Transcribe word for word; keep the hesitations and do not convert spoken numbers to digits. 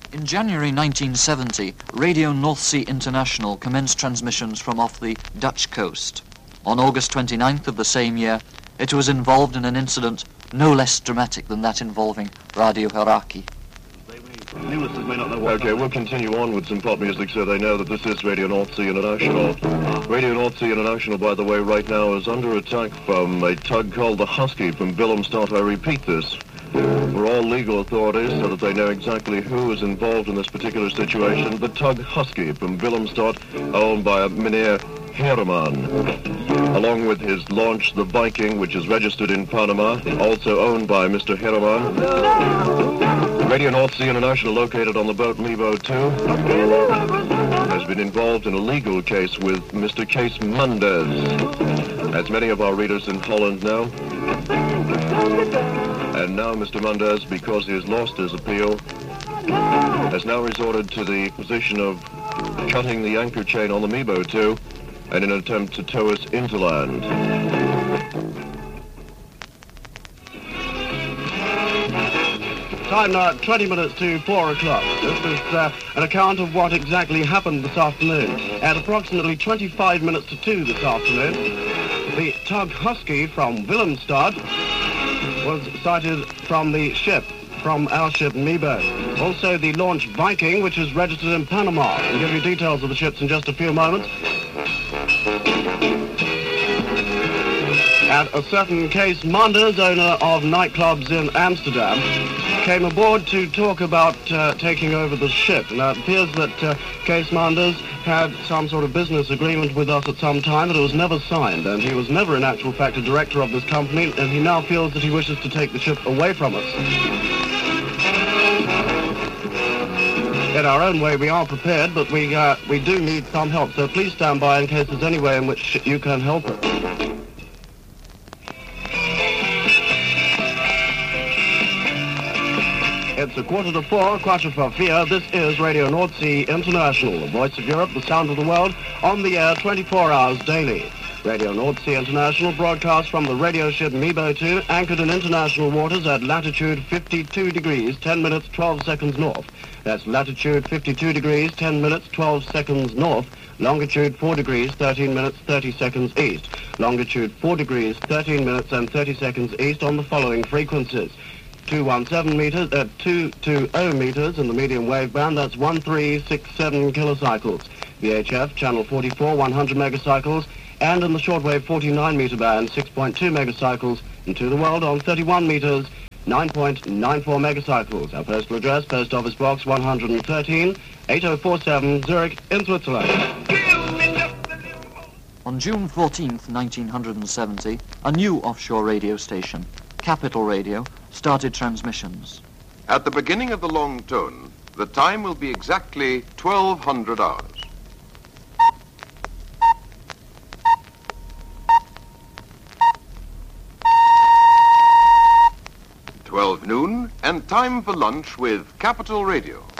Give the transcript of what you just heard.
In January nineteen seventy, Radio North Sea International commenced transmissions from off the Dutch coast. On August twenty-ninth of the same year, it was involved in an incident no less dramatic than that involving Radio Hauraki. Okay, we'll continue on with some pop music so they know that this is Radio North Sea International. Radio North Sea International, by the way, right now is under attack from a tug called the Husky from Willemstad. I repeat this for all legal authorities so that they know exactly who is involved in this particular situation. The tug Husky from Willemstad, owned by a Meneer Herman, along with his launch, the Viking, which is registered in Panama, also owned by Mister Herman. Radio North Sea International, located on the boat Mebo two, has been involved in a legal case with Mister Kees Munders, as many of our readers in Holland know. And now Mister Munders, because he has lost his appeal, has now resorted to the position of cutting the anchor chain on the Mebo two in an attempt to tow us into land. Time now, twenty minutes to four o'clock. This is uh, an account of what exactly happened this afternoon. At approximately twenty-five minutes to two this afternoon, the tug Husky from Willemstad was sighted from the ship, from our ship Mebo. Also the launch Viking, which is registered in Panama. I'll give you details of the ships in just a few moments. At a certain Kees Munders, owner of nightclubs in Amsterdam, came aboard to talk about uh, taking over the ship. Now, it appears that uh, Kees Munders had some sort of business agreement with us at some time, but it was never signed, and he was never in actual fact a director of this company, and he now feels that he wishes to take the ship away from us. In our own way, we are prepared, but we, uh, we do need some help, so please stand by in case there's any way in which you can help us. It's a quarter to four, quarter for vier. This is Radio North Sea International, the voice of Europe, the sound of the world, on the air twenty-four hours daily. Radio North Sea International broadcasts from the radio ship Mebo two, anchored in international waters at latitude fifty-two degrees, ten minutes, twelve seconds north. That's latitude fifty-two degrees, ten minutes, twelve seconds north. Longitude four degrees, thirteen minutes, thirty seconds east. Longitude four degrees, thirteen minutes and thirty seconds east on the following frequencies. two seventeen meters, uh, two twenty meters in the medium wave band, that's one three six seven kilocycles. V H F, channel forty-four, one hundred megacycles, and in the shortwave forty-nine meter band, six point two megacycles, and to the world on thirty-one meters, nine point nine four megacycles. Our postal address, Post Office Box one hundred thirteen, eight oh four seven, Zurich, in Switzerland. On June fourteenth, nineteen seventy, a new offshore radio station, Capital Radio, started transmissions. At the beginning of the long tone, the time will be exactly twelve hundred hours. twelve noon, and time for lunch with Capital Radio.